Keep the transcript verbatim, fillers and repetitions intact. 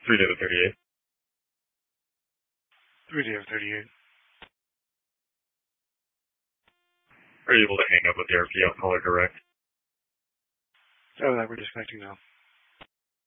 three David thirty-eight. three David thirty-eight. Are you able to hang up with the R P F caller direct? Oh, that we're disconnecting now.